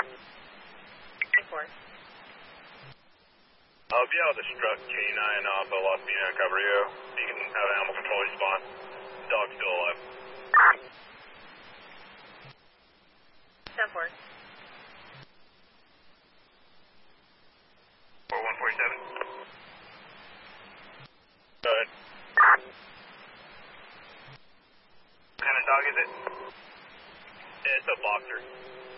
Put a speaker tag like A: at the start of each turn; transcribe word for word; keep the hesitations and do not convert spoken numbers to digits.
A: Four.
B: I'll be out of the struck canine off of Los Pina and Cabrillo. You can have animal control response. Dog's still alive.
A: Ten four.
B: Four one forty-seven. Go ahead. What kind of dog is it? It's a boxer.